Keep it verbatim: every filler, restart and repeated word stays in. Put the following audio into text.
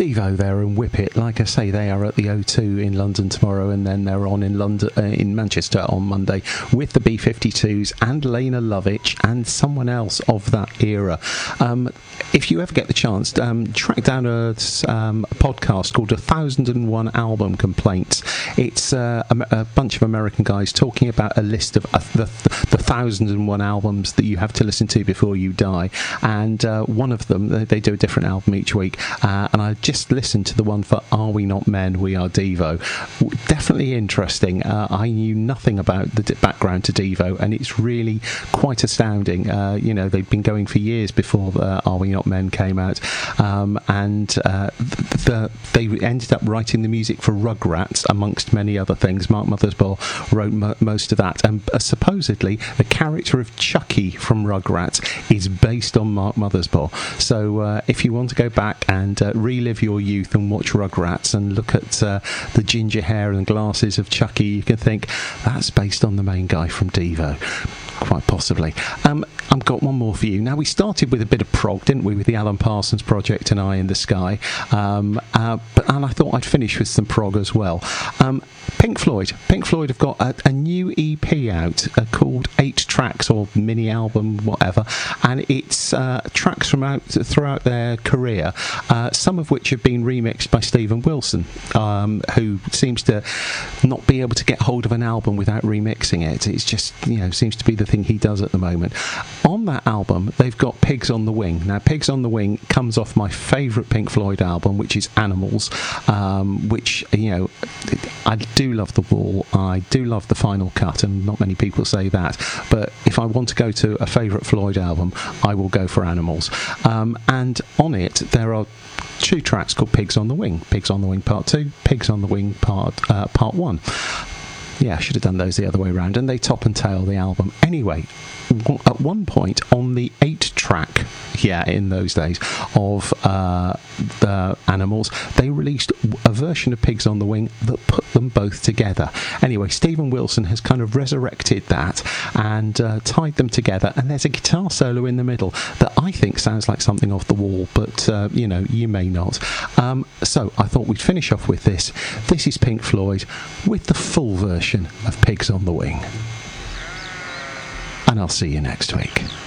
Devo there and Whip It. Like I say, they are at the O two in London tomorrow, and then they're on in London, uh, in Manchester on Monday with the B fifty-twos and Lena Lovitch and someone else of that era. Um, if you ever get the chance, um, track down a, um, a podcast called A Thousand and One Album Complaints. It's uh, a, a bunch of American guys talking about a list of uh, the, the thousand and one albums that you have to listen to before you die, and uh, one of them, they, they do a different album each week, uh, and I just listened to the one for Are We Not Men, We Are Devo. Definitely interesting. uh, I knew nothing about the d- background to Devo, and it's really quite astounding. Uh, you know, they've been going for years before uh, Are We Not Men came out, um, and uh, the, they ended up writing the music for Rugrats amongst many other things. Mark Mothersbaugh wrote mo- most of that, and uh, supposedly the character of Chucky from Rugrats is based on Mark Mothersbaugh. So uh, if you want to go back and uh, relive your youth and watch Rugrats and look at uh, the ginger hair and glasses of Chucky, you can think that's based on the main guy from Devo. Quite possibly. Um, I've got one more for you. Now, we started with a bit of prog, didn't we, with the Alan Parsons Project and Eye in the Sky. Um, uh, but, and I thought I'd finish with some prog as well. Um, Pink Floyd. Pink Floyd have got a, a new E P out uh, called Eight Tracks, or mini album, whatever, and it's uh, tracks from out throughout their career, uh, some of which have been remixed by Stephen Wilson, um, who seems to not be able to get hold of an album without remixing it. It's just, you know, seems to be the thing he does at the moment. On that album, they've got Pigs on the Wing. Now, Pigs on the Wing comes off my favourite Pink Floyd album, which is Animals, um, which, you know, I do love The Wall, I do love the final cut, and not many people say that, but if I want to go to a favourite Floyd album, I will go for Animals. Um, and on it, there are two tracks called Pigs on the Wing. Pigs on the Wing Part two, Pigs on the Wing Part uh, Part one. Yeah, I should have done those the other way around, and they top and tail the album. Anyway, w- at one point on the eight track, yeah, in those days, of uh, the Animals, they released a version of Pigs on the Wing that put them both together. Anyway, Stephen Wilson has kind of resurrected that and uh, tied them together, and there's a guitar solo in the middle that I think sounds like something off The Wall, but, uh, you know, you may not. Um, so I thought we'd finish off with this. This is Pink Floyd with the full version of Pigs on the Wing. And I'll see you next week.